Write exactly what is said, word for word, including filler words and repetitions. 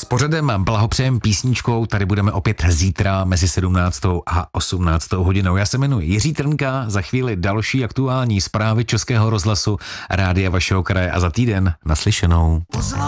pořadem blahopřejem písničkou tady budeme opět zítra mezi sedmnáctou a osmnáctou hodinou. Já se jmenuji Jiří Trnka, za chvíli další aktuální zprávy Českého rozhlasu, rádia vašeho kraje a za týden naslyšenou.